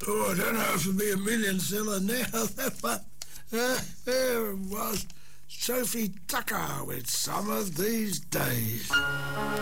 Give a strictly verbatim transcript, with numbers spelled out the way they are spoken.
Oh, I don't know if it'll be a million seller now, but uh, there it was. Sophie Tucker with Some of These Days.